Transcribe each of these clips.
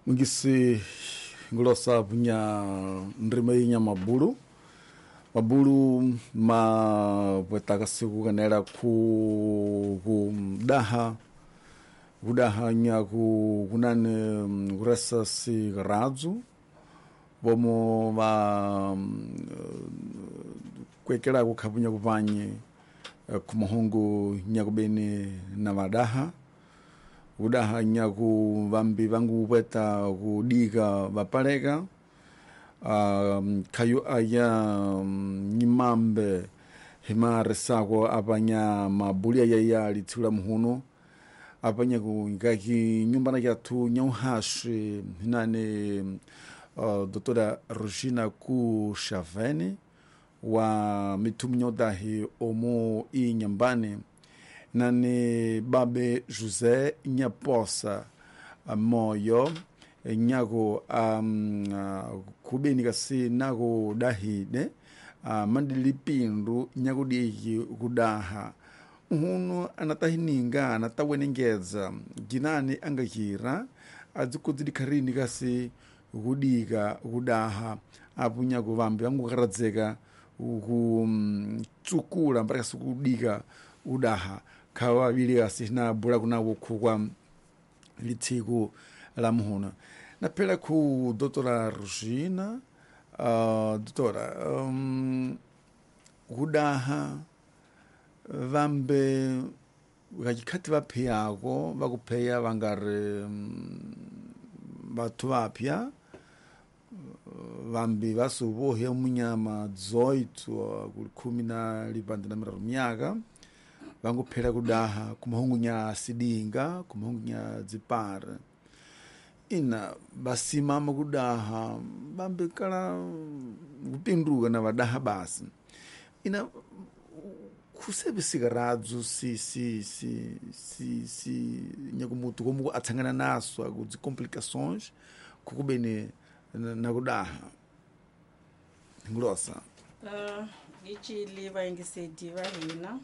Mungisi ngulosa punya nrima inya mabulu ma bwetaka siku kanela ku kudaha nya kunane kuresa si razu bomo ba kwekela kukhapunya kupanye kumahungu nya kubene na madaha kudaha nya ku vambi vangu bweta kudika bapaleka kayo aya nyimambe himare sako apanya mabulia ya litsula muhuno apanya kungaki nyumba na yatu nyauhashi nane doutora Regina Chavene wa mitumnyo dahi omo i nyambane nane babe José Nyaposa moyo nyago kubeni kasi nago dahide mandilipindu nyago diki kudaha uhuno anatahininga anatawenengeza jinani angakira azikuzidikarini kasi kudika kudaha apunya kuvambi vangu karadzeka tsukula mpaka sikudika kudaha kawa vili kasi na bula kunawo kukwa litiku la muhuna napela ku doutora Regina doutora kudaha vambe vakikati vapeyako vakupeya vangari vatu vapya vambi vasuvohe munyama 18 kuli 12 myaka vanguphela kudaha kumahungu nya sidinga kumahungu nya zipare ina basimama kudaha vambi kala kupinduka na vadaha basi ina kusebisika radzu si nyakumutu como atsangana naso akuzi complicações kukubene na kudaha ngulosa ichili vaingisedi vahina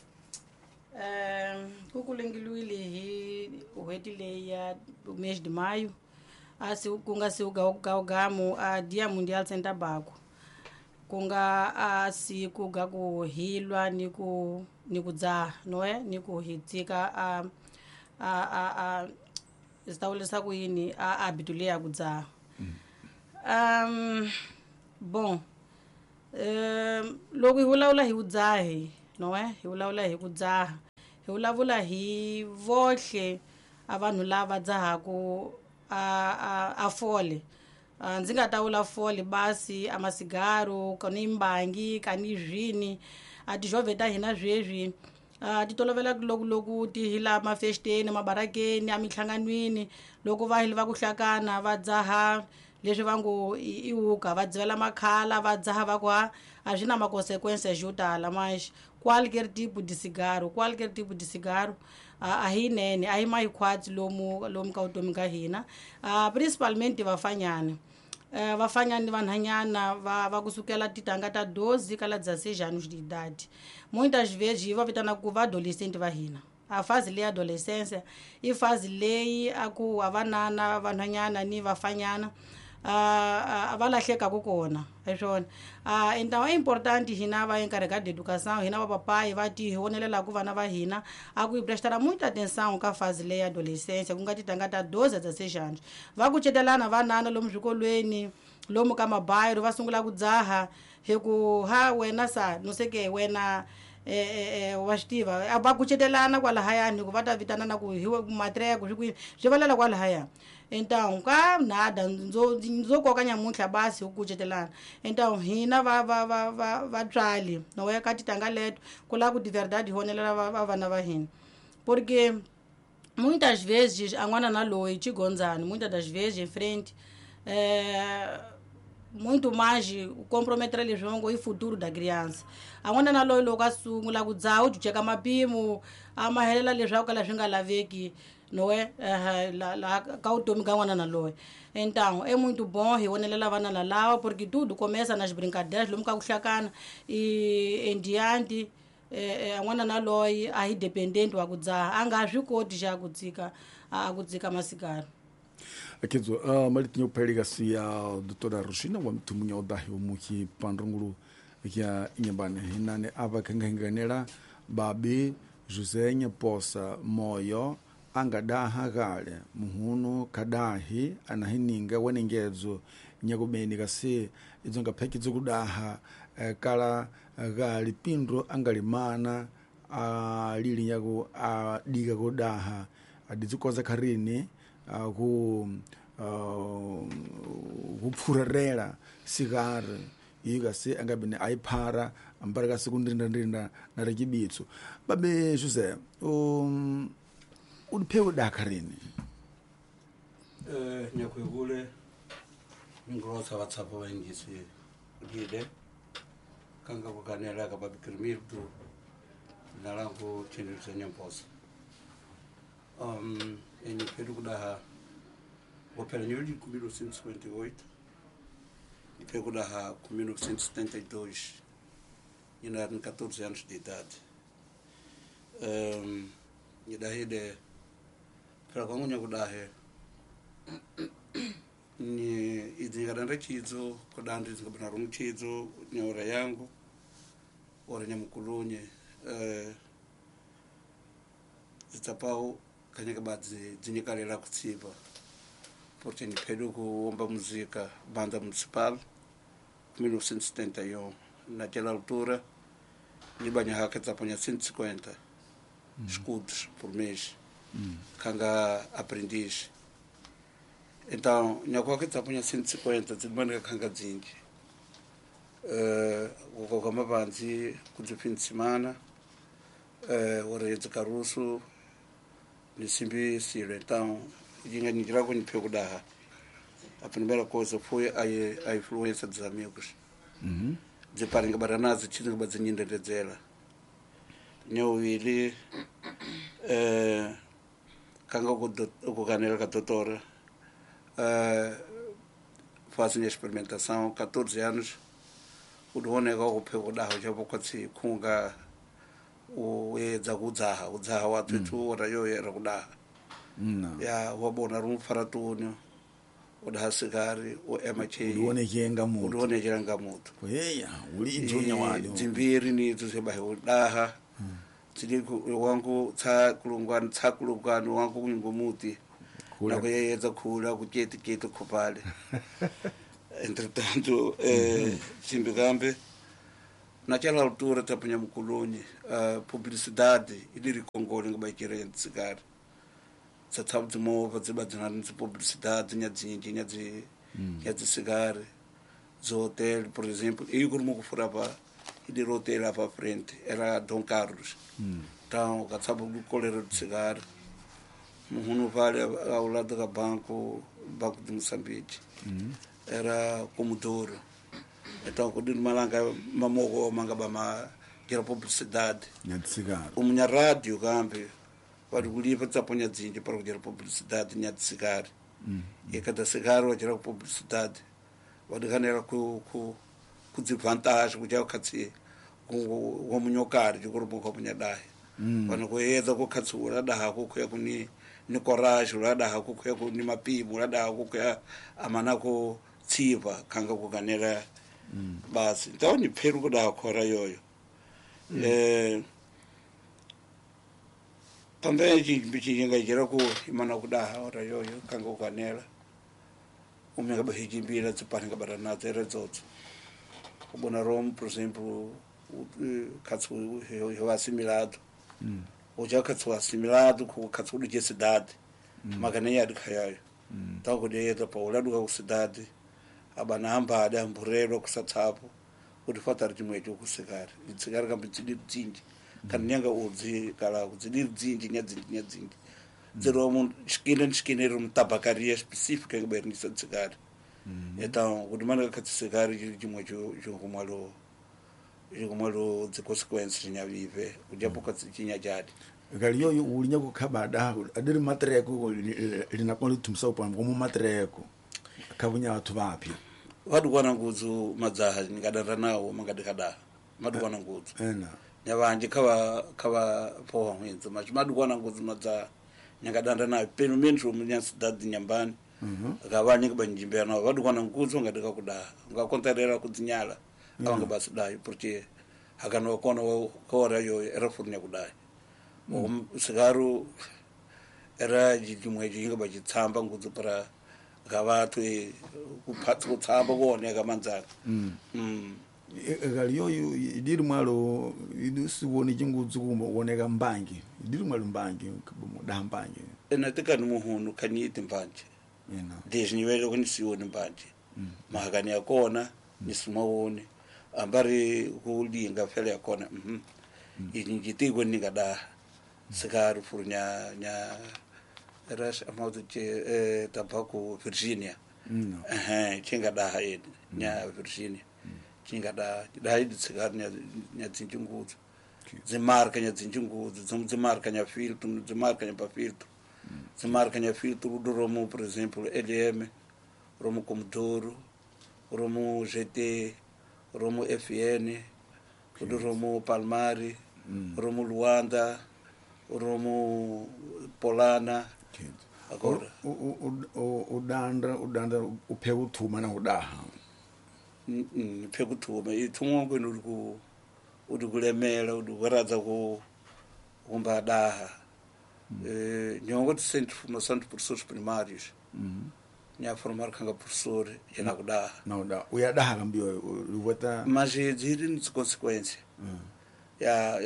kukulengilwile hi uhedile ya mês de maio kunga se ugamu a dia mundial sem tabaco kunga si kuga kuhilwa ni kudzaha noe ni kuhidzika zitaulisa kuyini abitule ya kudzaha bon loko hi vulavula hi udzahi noe hi vulavula hi kudzaha hi vulavula hi vohle a vanhu lava dzahaku a fole ndzi nga ta vula fole basi a masigaro kani mbangi kani zwini a tixove ta hina zweswi ti tolovela loku ti hila mafesteni mabarakeni a mihlanganweni loko va hili va ku hlakana va dzaha leswi va ngo i uka va dzivela makhala va dzaha va ku a swi na ma-consequences yo tala mas qualquer tipo de cigarro a hi nene a hi mayikhwatsi lomu ka vutomi ka hina principalmente vafanyana vafanyani vanhanyana va kusukela titanga ta 12 kala 16 anos de idade muitas vezes va vitana ku va adolescente va hina a fase leyi adolescência i fase leyi a ku avanana vanhanyana ni vafanyana va lahlekaku kona hi swona então é importante hina va encarregar de educação hina va papai va ti honelelaku vana va hina a ku prestara muita atenção ka fase leyi adolescência ku nga titanga ta 12 a 16 anos va kucetelana vanana lomu swikolweni lomu ka mabayiro va sungula ku dzaha hi ku wena sa no seke wena wa swi tiva va kucetelana kwalahayani ku va ta vitanana ku hi matreko swi valela kwalahayani então ka nada ndzo koka nyamuntlha basi hi kucetelana então hina vatswali no ya ka titanga leto ku la ku de verdade honelela vana va hina porque muitas vezes a n'wana na loyi tigondzani muitas das vezes em frente muito mais comprometer leswi va ngo i futuro da criança a n'wana na loyi loko a sungula ku dzaha u cheka mapimo a mahelela leswaku kala swi nga laveki noe ka vutomi ka n'wana na loyi então é muito bom hi honelela vana lalawa porque tudo começa nas brincadeiras lomu ka ku hlakana em diante a n'wana na loyi a hi dependente wa ku dzaha a nga swi koti xa ku dzika masigaro Akidzo malitinho pelika si ya doutora Rushina wa mtumunya odahi umuki pandrungulu ya inyambane hinane ava kangahinganela babi José Nyaposa moyo angadaha gale muhunu kadahi anahininga wanengezo nyakubeni kasi izo ngapheki kudaha kala gali pindro angalimana lili nyaku diga kudaha adizikoza karini kuphurerera sigare igasi angabene ayiphara ambaraka sekundrinda na rekibitso babe Jose uliphewe dakarini nyakwegule ngirosa WhatsApp wengisi gide kanga kukanela ka babi kirmirdu nalangu chinilisa Nyamposa enye peru kudaha opera nyuli com 1958 e pego da com 1972 e na com 14 anos de idade e daí de para como nyago dahe ni izingaranda chizo kodandi zingabana rumu chizo nyora yangu ora nyamukulunye zitapao kanyaka badzi dzinyikalera kutsiva porque ni pedu kuomba música banda municipal 1971 naquela altura ni banha haka taponha 150 escudos por mês kanga aprendiz então nyakwaka taponha 150 dzimana kanga dzinji kama banzi kudzi fim de semana ora yedzikarusu ni simbi silo então jinga nijira kwenye pego daha a primeira coisa foi a influência dos amigos de paringa baranazi chinga bazinyinde dezela nyo ili kanga kukanela ka doutora fazem a experimentação 14 anos o dono é o pego daha já vou quase kunga o edza kudzaha watu tu ora yo era kudaha ya wabona rumu faratonio oda sigari o emache uone jenga moto heya uli ijonya wali dzimbiri ni tsebahe udaha tsidi wangu tsakulungwana wangu kungomuti na kuyedza khula kuketi khopale entretanto simbigambe naquela altura tapunha mukulonye publicidade ili Congolo ngabaikira entsigari tsatsaba dzimova dzibadzana ni publicidade nyadzi sigari zo hotel por exemplo e kuri mukufura pa ili hotel apa frente era Dom Carlos então katsaba kukolera sigari muhunu vale ao lado do banco de Moçambique era Comodoro. Então, quando eu malanga mamogo mangaba que era publicidade. Minha rádio gambe para o livro taponya dzinji para o publicidade nya cigarro. E cada cigarro era publicidade. Wadi ganera ku desvantagem ku jau katsi ku munyokari ku rubo ko punya dai. Quando ko yeza ko katsura da ko ku ku ni coragem la da ko ku ni mapibu la da ko amana ko tsiva kanga ku ganera basi então ni peru kuda khora yoyo também jinga jira ku imana kuda ora yoyo kanga ukanela umega bahijimbira tsipanga barana zera zoto kubona Rome por exemplo katsu eu assimilado hoje katsu assimilado ku katsu de cidade maganeya de khayayo então ko de da paula do cidade abanamba ada mburero kusatsapo kuti fatari chimwe chokusigara itsigara kambe tsidi dzinji kana nyanga udzi kala kudzidi dzinji nyadzinji zero mun skine rum tabakaria específica que bernisa tsigara então kuti mana katsigara chimwe chokumalo de consequências nya vive kujapo katsinya jadi galiyo ulinya kukhabada adiri matreko linakolo tumsa upambo mu matreko kabunya watu vapi wadukwana nguzu madzaha ngadara nawo mangadikada madukwana nguzu nyavanje kava poha mwenzo madukwana nguzu madzaha ngadanda nawo pelo menos nya cidade nyambani akavani kubanjimbea nao vadu kwana nguzo ngadika kudaha ngakontarera kudzinyala avanga basi dahi porque hakano kona kora yo era furnya kudahi sigaru era jimwe jinga bajitsamba nguzo para gavathu kuphatsa kutsamba kuone kamanzaka kaliyo idiri mwalo idusiwone chingudzu kuoneka mbangi idiri mwalo mbangi mudaha mbangi enatika ni muhunu kanyiti mbanje desni wele kuni siwone mbanje mahakani yakona nisimawone ambari kulinga fele yakona injitiko nikada sikaru furnya nya rash amautu che tabaku Virginia chinga daha nya Virginia chinga da idi sikaru nya zinjunguzu zimarka nya zinjunguzu zimarka nya filtro zimarka nya pa filtro zimarka nya filtro do romo por exemplo LM romo Commodoro romo GT romo FN do romo Palmari romo Luanda romo Polana agora udanda upheka uthuma na udaha pheka uthuma ithumwa kwenu udukulemela udukuradza kumbadaha nyongo centro formação de professores primários nya formar kanga professor yana kudaha na udaha uyadaha kambio uweta mas ziri ni consequência ya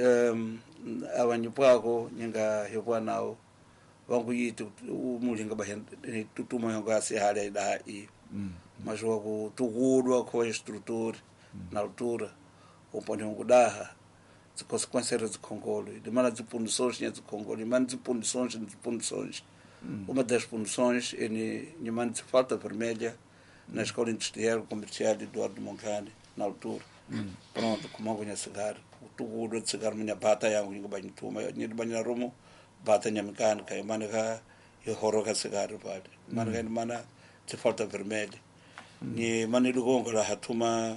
abanyipwako nyinga yopwa nawo vanguyita umulinga bahene tutuma yongasi hali da mas wako tukudwa kwa instrutor na altura upone ngudaha as consequências do Congolo de mana de punições de Congolo mana de punições uma das punições é de mana de falta vermelha na escola industrial comercial de Eduardo Moncani na altura pronto como alguém cigar tudo de cigar minha bata yang ngi banyi tuma ni banyi romo bata nyamkan kai mana ka e horoka cigar pade mana de falta vermelha ni mana do gongo hatuma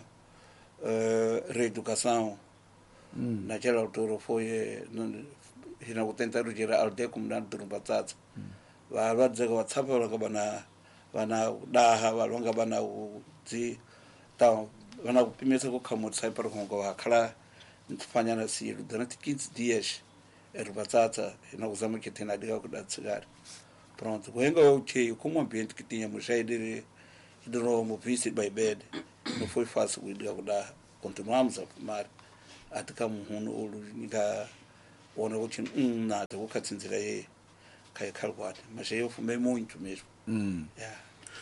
reeducação naquela altura foi hina tentar gerar aldeia comunidade do Batata va dizer que WhatsApp bana daha valonga bana uzi tá bana kupimisa ku khamut sai par kongo wakhala ntifanya na siru durante 15 dias Batata hina usama que tem nadiga ku datsigar pronto kuenga okay como ambiente que tínhamos já de novo vice by bed não foi fácil cuidar da continuamos a fumar até muhunu olunika ona ukuthi nada ukatsinzira kai khalkwati mas eu fumei muito mesmo yeah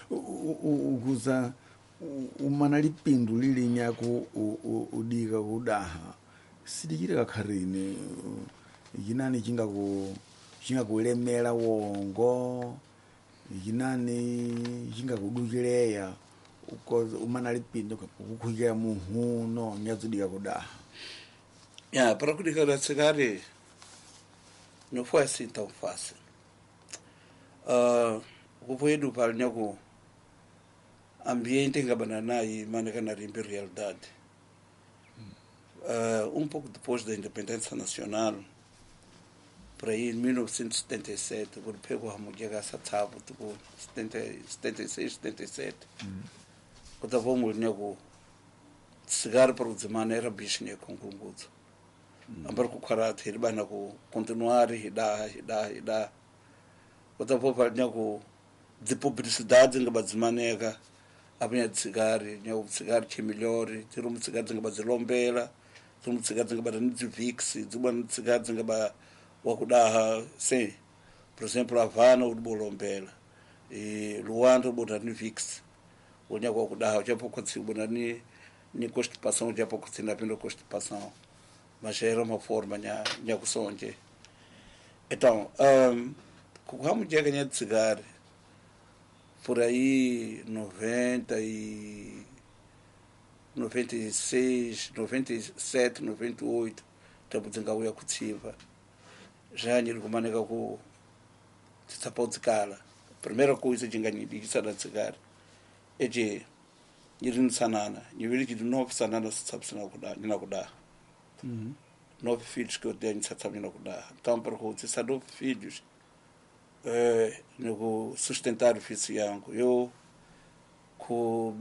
ukuza umana lipindu lili nyako udika kudaha sidikire kakharini yinani chingakulemela wongo yinani chingakudukileya ukoza umana lipindu kukhwikira muhuno nyazudika kudaha para kudika da cigare não foi assim tão fácil o poedo para nyago ambiente ngabana e maneira na realidade pouco depois da independência nacional por aí em 1977 quando pegou a mulher essa tábua 76 77 quando vamos nyago cigar para o maneira bichinha com gungudo ambar ku karate hirbana ku continuar hida wata popa nyako de publicidade nga bazimaneka abanya tsigari nyawo tsigari chemilori tirum tsigari nga bazilombela tirum tsigari nga badani vix ziban tsigari nga ba wakudaha se por exemplo Havana udbolombela Luanda bodani vix onya wakudaha japo kotsibonani ni constipação japo kotsina pelo constipação mas era uma forma nha kusonje então como já ganhar de cigarro por aí 96 97 98 tabuzinga uya kutsiva já nyiri kumaneka ku tsapotsikala primeira coisa jinganidikisa da cigarro é de nyiri sanana nyiri de novo sanana sapsina kuda nina kuda 9 filhos que eu tenho, então para o 9 filhos, no sustentar o filho yangu. Eu, com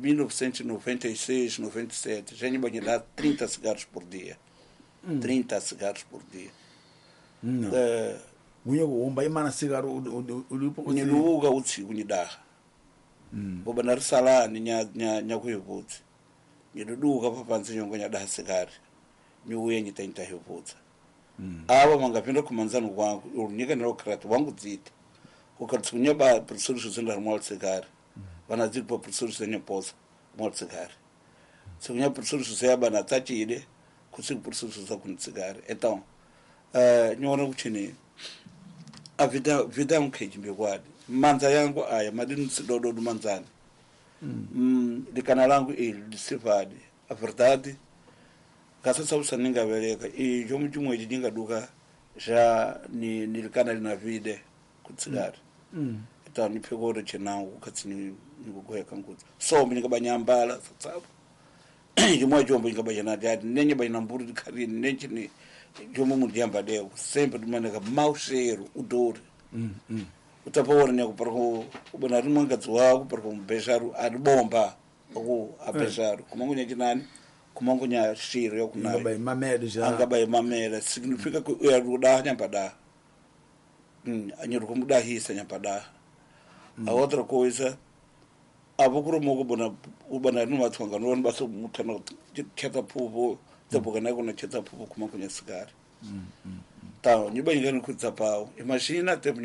1996, 97, já tinha banhado 30 cigarros por dia. 30 cigarros por dia. Não. Unha omba imana cigarro ulipo Ni luga utsi kunyidaha. Boba na risala ni nya kuyivuti. Ni luga papanzi nyongo nya daha sigari. Ni uye nyita nyita hivuti. Aba mangapinda kumanzani wangu urunika nero krati wangu dziti. Ukatsunya ba professor José Armol sigari. Vanazidi pa professor José Posa mol sigari. Tsunya professor José ba na tachi ile kusiku professor José kun sigari. Então, nyona kuchini a vida é mbigwadi manza yangu aya madini sidodo do manzani de canalangu ele de sivadi a verdade gasa sausa ninga veleka e jomu jumo de dinga duka já ni canal na vida kutsigari então ni pegou de chenangu katsini ni kugoya kanguza so mini kabanyambala satsabo jumo jombo ngabanyana dadi nenye bayinamburu de karini nenye ni jomo mudiamba deu sempre de maneira mau cheiro odor utapora ne para o bonar manga tua para o beijar a bomba ou a beijar como ngunya jinani como ngunya cheiro eu kunai ngaba mamede já ngaba mamela significa que eu ruda nyampada anyo como da hisa nyampada a outra coisa a bukuru mogo bona o bonar numa twanga non baso mutano cheta povo taboga na kuna cheta povo como ngunya cigarro Então, eu bem no Cutzapau. Imagina, tempo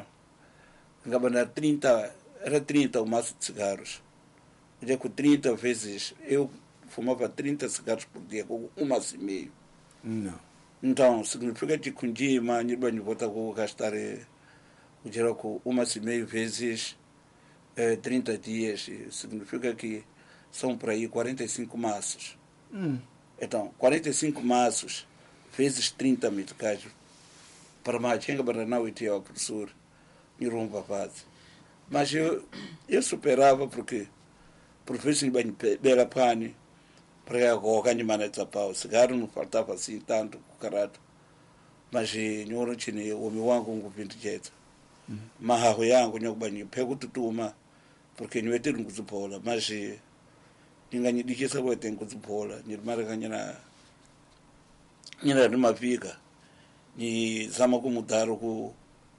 ngabana 30, era 30 o maço de cigarros. Já com 30 vezes, eu fumava 30 cigarros por dia, com um maço e meio. Não. Então, significa que com dia, mas eu bem vou gastar o geral com um maço e meio vezes 30 dias. Significa que são por aí 45 maços. Então, 45 maços vezes 30 meticais para mais tinha para não ir ao professor e rumba fase. Mas eu superava porque professor bem bela pane para o ganho mana tapau cigarro não faltava assim tanto carato. Mas eu não tinha o meu angu com 20 jeito. Mas a yangu não banho pego tutuma porque não é ter kuzupola mas ninguém disse que eu tenho kuzupola ni mara ganha nina numa vika ni zama kumudaro ku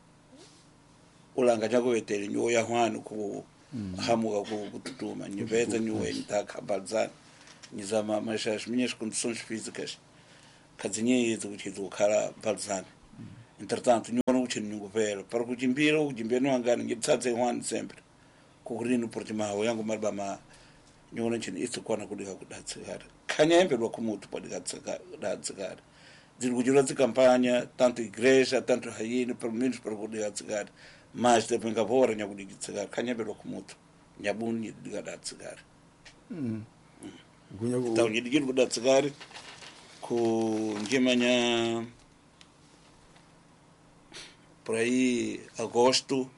ulanga jako wetele nyo ya hwanu ku hamuka ku kututuma ni veza ni we nitaka balzani ni zama mashash minhas condições físicas kazinye yezo kuchizo kala balzani entretanto nyo no kuchini nguvela para kujimbira no angani ngitsatse hwanu sempre kukurinu portimaho yangu marbama nyo no chini isu kwana kudika kudatsigara kanyembe lo kumutu podika kudatsigara dirigir a campanha, tanto igreja, tanto rainha, pelo menos para poder cigar, mas depois que agora não podia cigar, canha pelo comuto, não buni de gadar cigar. Então ele diz gadar cigar, com de manhã por aí agosto,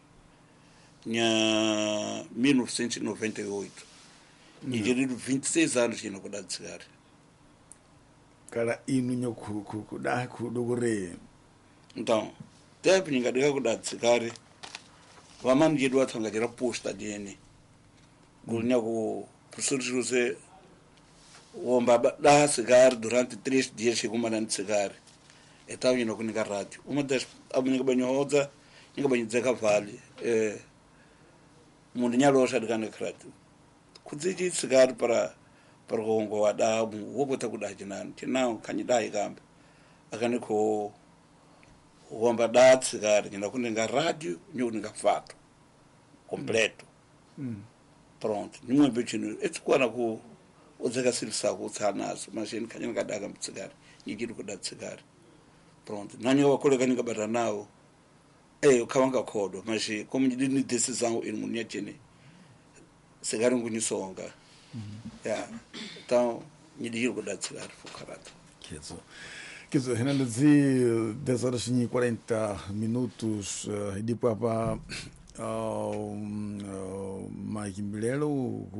em 1998, e ele 26 anos que não gadar cigar. Cara inunya ku da ku dogore então teve ninga de ku da tsikari wa man je do tanga jira posta deni gunya ku professor José o mbaba da cigar durante 3 dias chegou uma de cigar então eu não com ninga rádio uma das abninga banhoza ninga banho zeka vale mundinya loja de kana kratu kuziji cigar para ngo wada wo bota kuda jinan tinao kanyida igambe akani ko wamba dat cigar nyina kuninga rádio nyuninga fato completo pronto ninguém betino etkwana ko ozeka silsa ko tsanaso machine kanyinga daga cigar yigiru kuda cigar pronto nani wa kolega ninga baranao ukawanga kodo mashi como ndini decisão ele munya chene cigar ngunisonga então me digo que dá cigar focado Kizo henanzi 10h40 minutos depois para maikimbilelo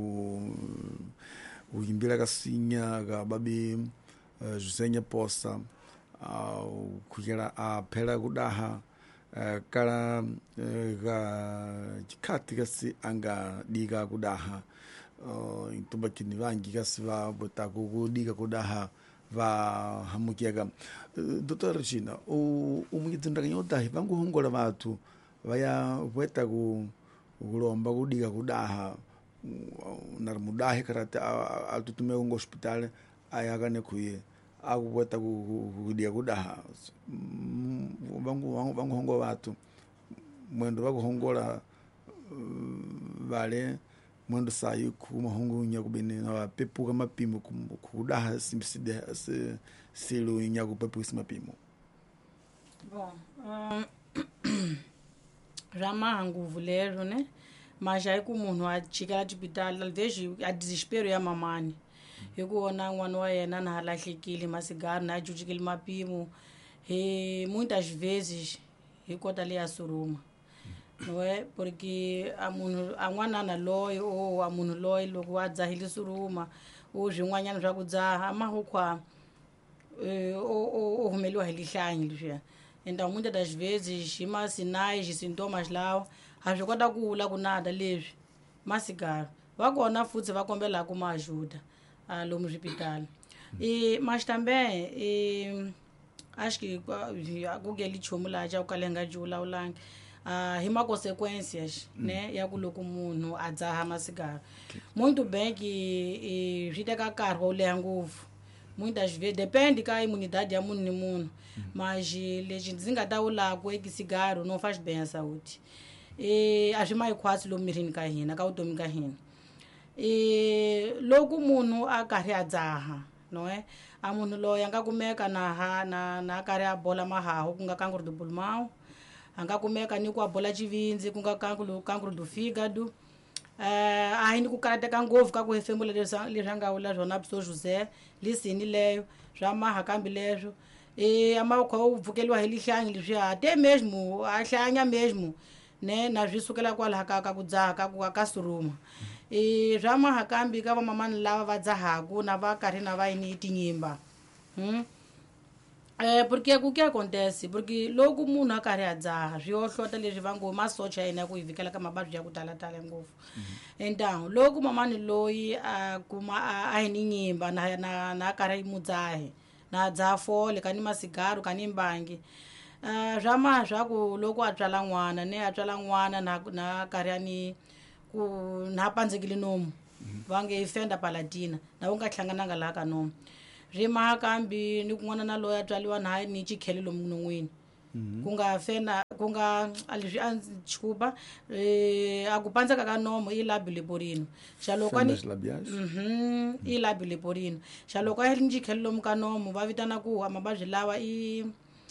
o kimbila kasinha ga babi José Posa kugera a pela gudaha kala ga chikati kasi anga diga kudaha intuba kini vangi kasi va bota diga kudaha va hamukiaga. Dr. Regina, o mungitunda kanyota vangu hongola vatu vaya veta kulomba kudiga kudaha narmudahe karate atutume ungo hospital ayagane kuye akuveta kudiga kudaha vangu hongo vatu mwendo vakuhongola vale mwendo sayi kumahongo nyakubene na pepuka mapimo kudaha simside silo nyakupepuka simapimo. Bom, rama nguvu lero, né? Mas aí como munhu a chika hospital vejo a desespero ya mamani hi ku vona n'wana wa yena na halahlekile masigari na jujikile mapimo muitas vezes hi kota leyi a suruma não é porque a n'wana na loyi ou a munhu loyi loko wa dzahile suruma ou swin'wanyana swa ku dzaha a mahokwa o humeliwa hi lihlanyi leswiya. Então muitas das vezes hi masinais hi sintomas lawa a swi kota ku vula ku nada leswi masigaro va kona futhi va kombela ku ma ajuda lomu swipitali mas também acho que kugeli chomu la ja ukalenga jula ulangi hi ma consequências né ya ku loko munhu a dzaha masigaro muito bem que swi teka nkarhi wo leha ngopfu muitas vezes depende ka imunidade ya munhu ni munhu mas lexi ndzi nga ta vulaku eka sigaro não faz bem à saúde a swi mayi khwatsi lomu mirini ka hina ka vutomi ka hina loko munhu a karhi a dzaha no a munhu loyi a nga kumeka na karhi a bola mahahu ku nga cancro do pulmão a nga kumeka ni ku a bola chivindzi ku nga cancro do fígado a hi ni ku karateka ngopfu ka ku hefemula leswi a nga vula swona Pastor José lisini leyo swa maha kambi leswo a mavoko wo pfukeliwa hi lihlanyi leswiya te mesmo a hlanya mesmo ne na swi sukela kwalaha ka ku dzaha ka suruma swa maha kambi ka vamamani lava va dzahaku na va karhi na va yini tinyimba porque o que acontece porque loko munhu a karhi a dzaha swi yohlota leswi va ngo masocha ya hina ya ku hi vikela ka mavabyi ya ku talatala ngopfu. Então loko mamani loyi a kuma a hi ni nyimba na karhi mu dzahe na dzaha fole kani masigaro kani mbangi swa maha swa ku loko a tswala n'wana ne a tswala n'wana na karhi ani ku na pandzekile nomu va nge fenda palatina na u nga hlangananga laha ka nomu ri maha kambi ni kun'wana na loyi a tswaliwa na ni chikhele lomu non'wini ku nga fena ku nga leswi a chikupa a ku pandzeka ka nomu i labi leporino xa loko i labi leporino xa loko a ni chikhele lomu ka nomu va vitana ku mavabyi lawa i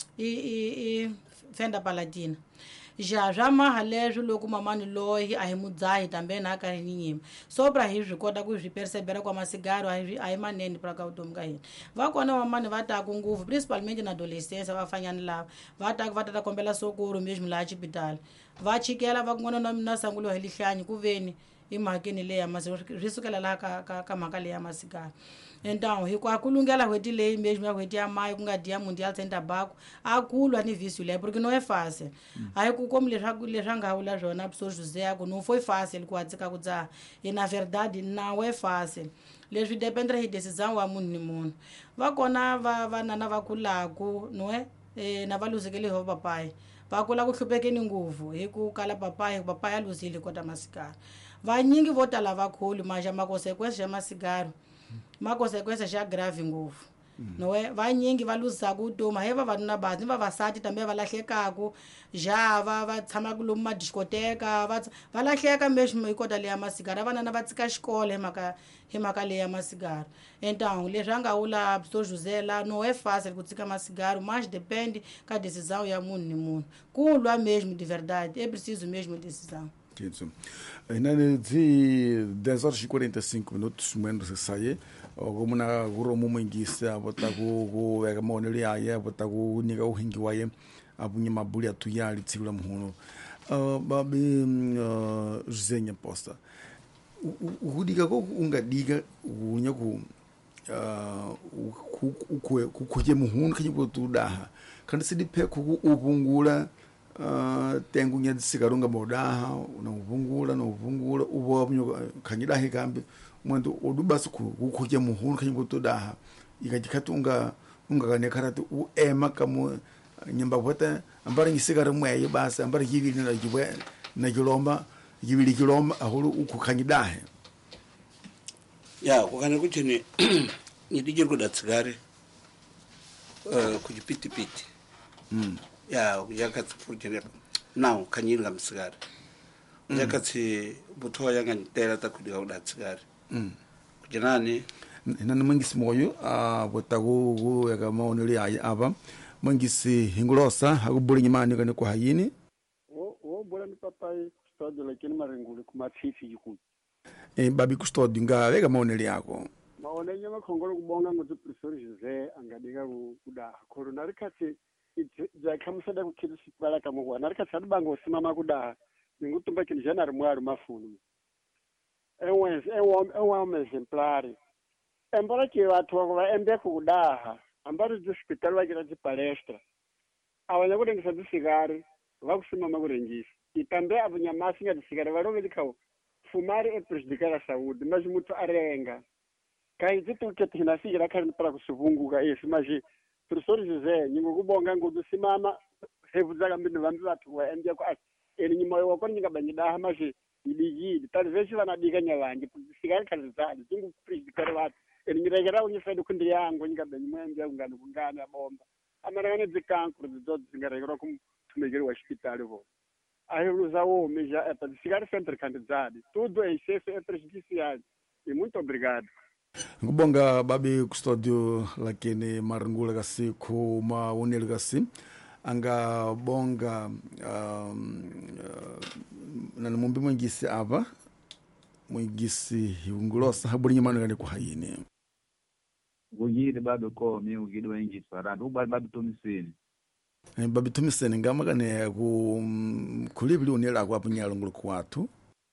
fenda palatina ja swa maha leswi loko mamani loyi a hi mudzahi tambe na karhi ni nyimba so pra hi swi kota ku swi persevera kwa masigaro a hi manene pra ka vutomi ka hina va kona mamani va taku ngopfu principalmente na adolescência va fanyani lava va taku va tata kombela sokoro mesmo laha xipitali va chikela va kun'wana na sanguliwa hi lihlanyi ku veni i mhakeni leyi ya masigaro swi sukela laha ka mhaka leyi ya masigaro. Então a ku lunghela n'hweti leyi mesmo ya n'hweti ya mayo ku nga dia mundial sem tabaco a kulwa ni vício leyo porque não é fácil a hi ku komi leswi a nga vula swona Pastor José a ku não foi fácil ku a tsika ku dzaha na verdade não é fácil leswi dependera hi decisão wa munhu ni munhu va kona vanana va kulaku no na va luzekele hi papai va kula ku hluphekeni ngopfu hi ku kala papai a luzile kota masigaro vanyingi vo tala va kholi maja makonsequência ya masigaro makonsequência xa grave ngopfu no vanyingi va luzaku vutomi hi vavanuna basi ni vavasati tambe va lahlekaku ja va tshamaku lomu madiscoteka va lahleka mesmo hi kota leya masigaro vanana va tsika xikolo hi mhaka leyi ya masigaro. Então leswi a nga vula Pastor José la não é fácil ku tsika masigaro mas depende ka decisão ya munhu ni munhu ku lwa mesmo de verdade é preciso mesmo decisão. Ainda de 10 horas e 45 minutos mwendo se saye como na guro mumengisa bota ku veka maonelo yaye bota ku nika uhingi waye abunye mabuli atuyali tsigula muhono babi José Nyaposta ukudika ko ungadiga unya ku ukuje muhono kanye kutudaha kandi sidiphe ku ubungula tengu nya sigarunga bodaha unavungula ubo bunyo kanyidahe kambi mwandu odubasa kukhoja muhunu kanyingo todaha ikajikatunga ungakane karatu uema kamo nyamba bwata ambara ngisigara mwaye basa ambara yibili na jibwe na kilomba yibili kilomba ahulu ukukhanyidahe ya kukana kuchini nidijirgo datsigare kujipiti ya yakatsi furjere now kanyinga msigare yakatsi butoya yanga ntera takudiga udatsigare kujanani nana mangisi moyo botago yaga maoneli aba mangisi hingulosa hakubuli nyimani kane kwa hayini o bola ni papai studio lakini marengule kumathifi yikuti babi kustodi nga vega maoneli yako maone nyama khongolo kubonga ngo professor Jose angadika kuda corona rikati jakhamsada kukhilisi bala kamwa narikati adibanga usimama kuda ningutumba kini january mwari mafunu ewa exemplari embora que watu wa embe kudaha ambari hospital wakira palestra awanya kutengesa zisigari vakusimama kurengisa itambe avunyamasi nga zisigari valove likhawo fumari eprejudicala saúde mas mutu arenga kai zituketi hinafikira khali para kusivunguka esi maji professor José nyingo kubonga ngudu simama hevudzaka mbinu vambi vatu wa embe ku eni nyimoyo wako nyinga banyidaha maji iligidi talvez vanadika nyavanji zisigari khali zali zingu prejudicala vatu elingirekera unyifedu kundi yangu nyingabe nyimwembe ungani kungana bomba amarane zikankuru zizo zingarekera kumtumekeri wa hospital vo ahiluza wo meja epa sigari center candidate tudo em chefe é prejudicial e muito obrigado ngubonga babi kustudio lakini marungula kasi kuma unel kasi anga bonga na mumbi mwingisi aba mwingisi hiungulosa habuli nyimani kane kwa hayini ugire babe ko mi ugire wengi farad babe tumiseni babe tumiseni ngama kane kulibili unela kwa punyalungulu kwatu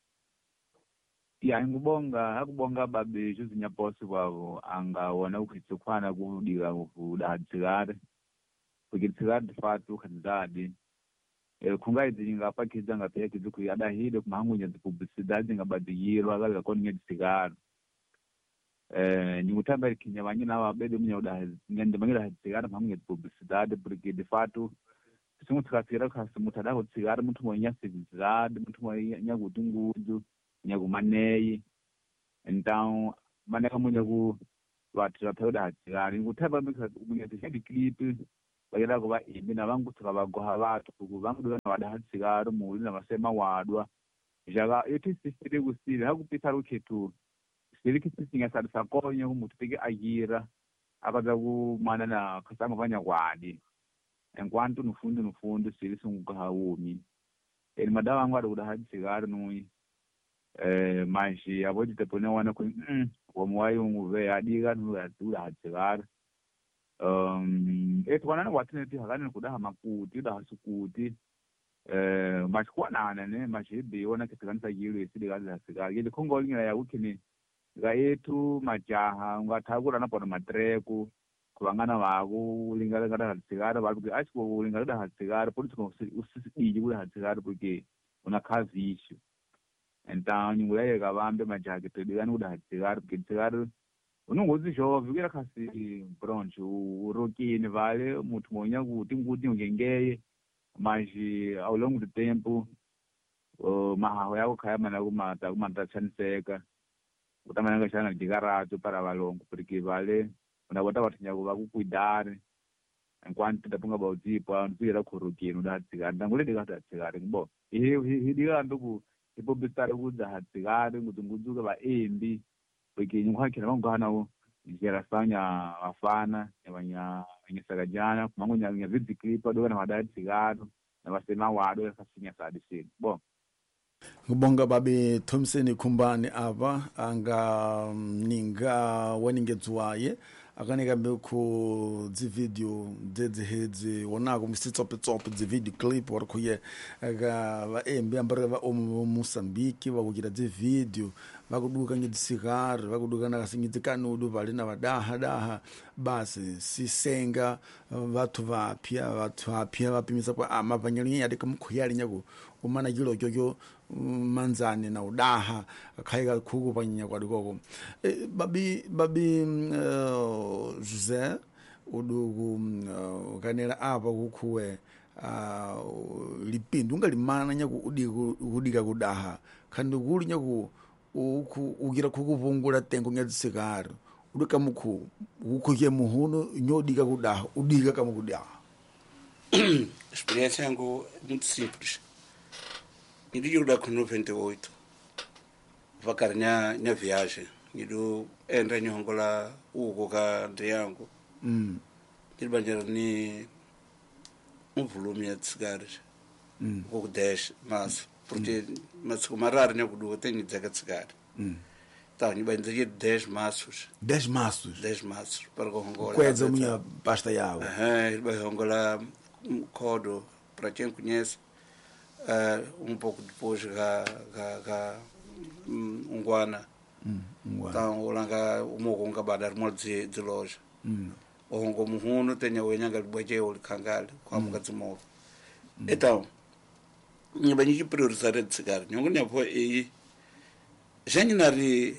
ya ngubonga hakubonga babe juzinya posi wabo anga wona ukitsikwana kudiga kudadzigare kugitsigare fatu khandadi kungaidzinga pakiza ngapeke dzikuyada hide kumangunya publicidade ngabadiyirwa kala koninga dzigare nyutamba ikinyabanye na wabede munyauda ngende mangira dzigare mangunya publicidade porque de fato simu tsakira kasi mutada dzigare mutu monya dzigare mutu monya nyagutungudu nyagumaneyi então maneka munya ku watu wapeuda dzigare ngutamba munya dzigare clip bagera kuba imina bangu tukabagoha batu kubangu wadahatsigaro muri nabasema wadwa jaga eti sisire gusire hakupita ruketu sire kisisinga sadisa konyo mutupige agira akaza kumana na kasanga fanya kwadi enkwantu nufundu sire sunguka wumi eli madawa wangu wadahatsigaro nui maji abodi tepone wana ku wamwayi nguve adiga nu wadahatsigaro etwana wathineti hakane kudaha makuti da sukuti mashikwana ne mashibi wona kitikanisa yilo isidigazi hasika yile kongolinga ya ukini ga yetu majaha ngathakura na pona matreku kubangana vaku lingala ngada hasigara babuke achiko lingala da hasigara polisi usisidi kula hasigara porque una kazi issue então nyungula ga bambe majaha kitidigani kuda hasigara porque hasigara unongozi jovem kira kasi pronto urokini vale mutu monya kuti nguti ngengeye mas ao longo do tempo mahaho yako khaya mana kumata chaniseka kutamana chana digarato para valongo porque vale unabota wathinya kuva kucuidar enquanto tapunga baudzipa nzira khurukini udatsigara ndangule dikatsigara ngbo hidiga nduku ipobistari kudza hatsigari ngudunguduka vaembi porque nyukhakira vangana njirasanya vafana vanyasakajana kumangunya vidiklipa doka na vadatsigaro na vasema wado yakasinya sadisini bo ngubonga babi Thompson kumbani ava anga ninga waningedzwaye akanika mbekho video dzedze wonako misitsopetsope video clip wari khuye ka vaembi ambari va Mozambique vakuchita video vakuduka ngedzisigar vakuduka nakasingidzi kanudu vali na vadaha basi sisenga vathu vapya vapimisa kwa amavanyali yadi kamkhuyali nyako umana jilo jojo manzani na udaha khaiga khuku panyanya kwa dikoko babi Jose udugu kanela apa kukhuwe lipindu ngalimana nyaku udika kudaha khandi kuli nyaku ukira khukuvungula tengo nyadzisigari udika mukhu ukhuye muhuno nyodika kudaha udika kama kudaha. Experiência yangu muito simples. Nilijuda com 98 vakari nya viagem nido enda nyongola uko ka yangu nilibanjira ni volume ya cigares uko 10 mas porque mas como raro nya kudu tem dzaka cigare tá nibanjira 10 maços 10 maços para Angola coisa minha pasta yawo vai Angola codo para quem conhece pouco depois ga Nguana então olanga umogonga badar molze de loja ongo muhuno tenya wenyanga bwaje olikangali kwa mukazimo então nibani priorizar de cigar nyongo nyapo janari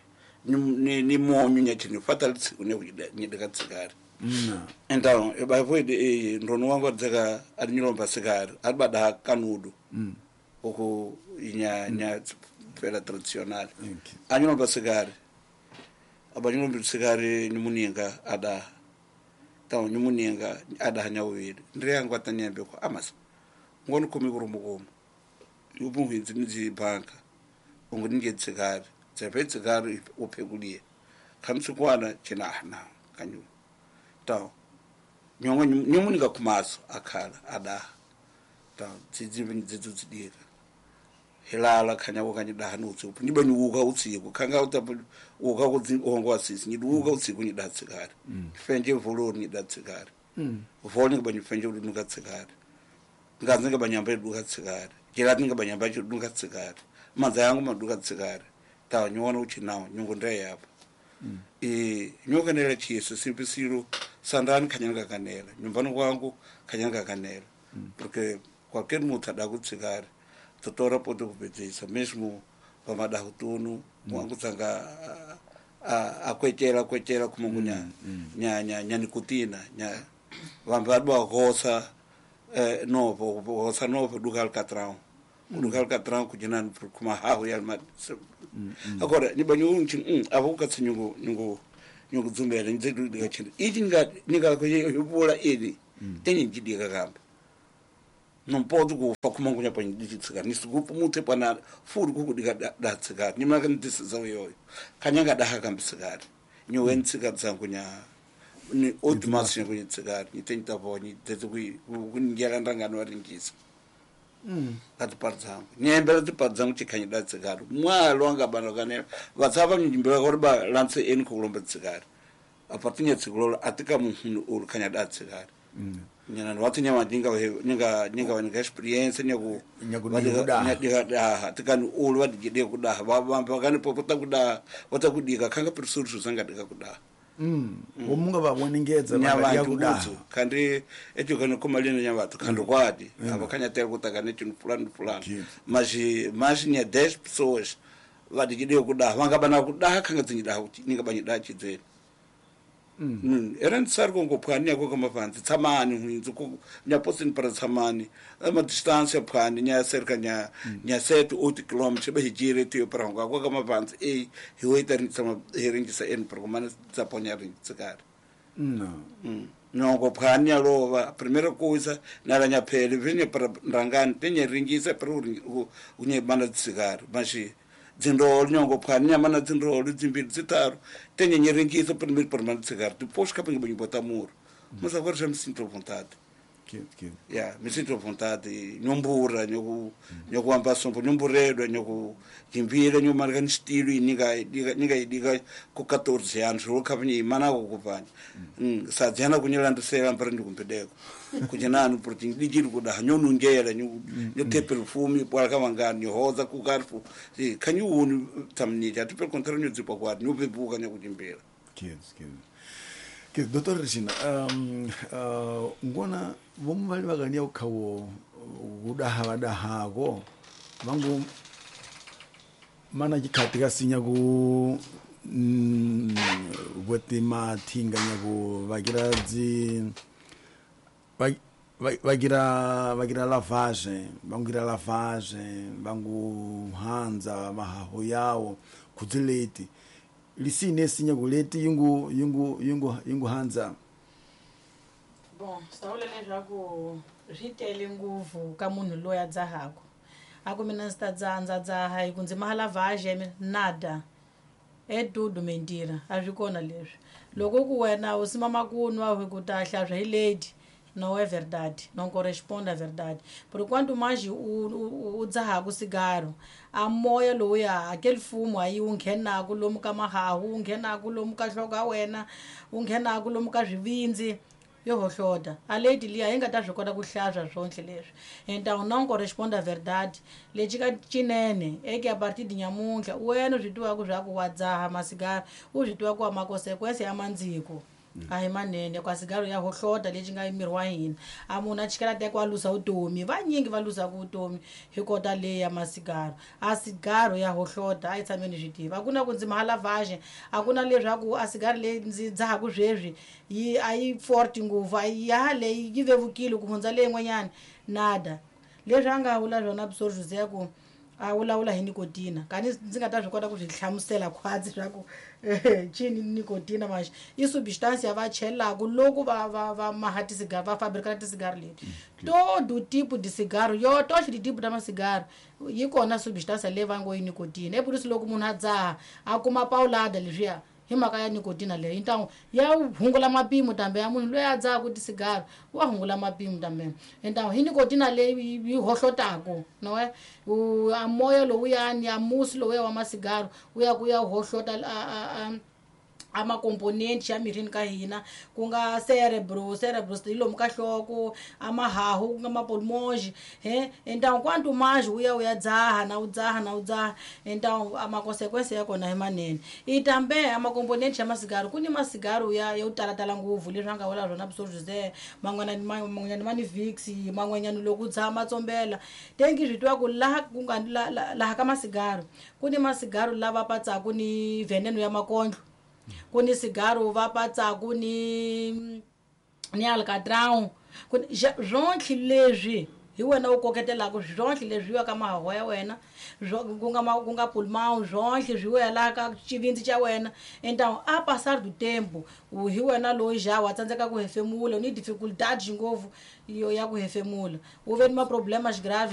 ni monyo nyachini fatal ne ni daga cigar então vai foi de ndono wangu daga adnyilomba cigar albada kanudu oko nya fera tradicional anyilomba cigar abanyilomba cigar ni muninga ada então ni muninga ada nyawiri ndriyangu atanyembe ko amasa ngono komi kurumugomo yubungu nzi banka ngoni nge cigar tsepe cigar opekulie khamsi kwana chinahna kanyu então nyongo nyomuninga kumaso akhala ada então tsidzimbe dzidzudzidika hilala khanya wakanye dahanu utsi niba nyuka utsiku khanga utapu uka kudzi ongo asisi nyiduka utsiku ni datsikari fenje volo ni datsikari volo ni banyu fenje uduka tsikari ngazinga banyamba duka tsikari jirati nga banyamba duka tsikari manza yangu maduka tsikari ta nyona uchinawo nyungu ndaya hapa nyoka nela chiso simpisiru sandani kanyanga kanela nyumbani kwangu kanyanga kanela porque qualquer mutada kutsikari totora poto kupedzisa mesmo pamada hutunu mwangu tsanga akwechera kumungunya nya nikutina nya vambadwa gosa novo gosa novo dugal catrão kujinani kuma hawo yalma agora ni banyu unchin avuka tsunyungu zumbele nzedu diga chinda ijinga niga ko yebola edi tenyi jidiga gamba non pode go fa kuma ngunya pa nditsikana nisigupu mutse pana furu ku diga da tsikana ni maka ndisizo yoyo kanyanga da haka mbitsikana ni wentsika tsangunya ni automation ku tsikana ni tenta voni tetu ku ngela ndangano waringisa ati pardzangu nyembera ti pardzangu chikanya da tsikana mwalo anga bano kane vatsava nyimbira ko ba lantse en ku lomba tsikana apatinya tsikolo atika munhu ul kanya da tsikana nyana watu nyama nyinga wani experience nyago nyadiga tikani ulu wadigide kudaha bamba kani popota kudaha wata kudika kanga persuru zanga diga kudaha omunga babonengeza ya kudaha kandi echo kana komalina nyavatu kando kwadi abakanya tel kutaka necho fulani mas nya 10 pessoas wadigide kudaha wanga bana kudaha kanga tinyidaha ninga banyidaha chidzeni era necessário com companhia com uma fanta tamani ruins com minha possibilidade para tamani uma distância para minha cerca minha 7 8 km para hijire tio para com uma fanta e eu eter sama heringi sa en para como se apanhar em cigar não companhia lo a primeira coisa na minha pele vinha para rangani tenha ringisa para o unye banda de cigar mas dzindolo nyongo phani mana dzindolo dzimbiri dzitaro tenye nyeringisa primeiro permanente cigar depois capinga banho botar muro mas agora já me sinto à vontade ya me sinto à vontade nyombura nyoku ambação nyomburedwa nyoku kimbira nyomarga estilo e ninga com 14 anos o caminho mana ko kupanya sa jana kunyelanda sera mparandi kumpedeko kujenanu protein digiro kuda nyonu ngera nyo tepel fumi por kama ngani hoza ku garfu kanyu unu tamni ja tupel contrario dzipa kwa nyo bebuka nyo kujimbira ke Dr. Regina ngona vomu vali vakania ukhawo kudaha ko vangu mana chikhatika sinya ku votima thinga nyaku vakira lavage vangu hanza mahaho yawo kudzileti lisine sinya kuleti yungu hanza. Bom, staule leswaku ritele nguvu ka munhu loyi a dzahaka aku mina ndzi ta dzaha hi ku ndzi maha lavage nada dudu mentira a swi kona leswi loko ku wena u sima makunwa ku ta hlaswa hi lady não é verdade, não corresponde à verdade. Porque quanto mais o dzahaka cigarro, a moya loya, aquele fumo aí, nghena lomu ka mahahu, nghena lomu ka nhloko ya wena, nghena lomu ka swivindzi, yo hohloda. A lady liya yi nga ta swi kota ku hlaswa swonhle leswi. Então não corresponde à verdade. Lexi ka cinene, eke a partir de nyamuntlha, wena u swi tivaka swaku wa dzaha masigara, u swi tivaka wa makonsequência ya mandziko. A hi manene kwa sigaro ya hohloda lexi nga miri wa hina a munhu a chikela teko a lusa vutomi vanyingi va lusaka vutomi hi kota leyi ya masigaro a sigaro ya hohloda a yi tshameni swi tiva a ku na ku ndzi maha lavage a ku na leswaku a sigaro leyi ndzi dzahaku sweswi a yi forte ngopfu a ya leyi yi vevukile ku hundza leyi n'wanyana nada leswi a nga vula swona Professor José ku a vulavula hi nikotina kani ndzi nga ta swi kota ku swi hlamusela khwatsi swaku chini nikotina maxi i substância va chelaka loko va maha tisigaro va fabricana tisigaro leti todo tipo de cigarro yo tohle tipo ta masigaro yi kona substância leyi va ngo yi nikotina i purisi loko munhu a dzaha a kuma paulada leswiya hi mhaka ya nikotina leyi então ya hungula mapimo tambe ya munhu loyi a dzahaka tisigaro wa hungula mapimo tambe então hi nikotina leyi yi hohlotako no a moya lowuyani a musi lowuya wa masigaro wu ya ku ya hohlota a makomponenti ya mirini ka hina ku nga cerebro hi lomu ka nhloko a mahahu ku nga mapulmonge então quanto mais u ya dzaha na u dzaha então a makonsequência ya kona hi manene i tambe a makomponenti ya masigaro ku ni masigaro ya u talatala ngopfu leswi a nga vula swona Professor José man'wanyani mani Vicks man'wanyani loko u dzaha matsombela tengi swi tiva ku laha ka masigaro ku ni masigaro lava patsaku ni veneno ya makondlo ku ni sigaro va patsaku ni alcatrão zontlhe leswi hi wena u koketelaka zontlhe leswi wa ka mahaho ya wena ku nga pulmão zontlhe swi ya laha ka xivindzi xa wena então a passar do tempo hi wena loyi já wa tsandzeka ku hefemula u ni dificuldade ngopfu ya ku hefemula u ve ni ma problemas graves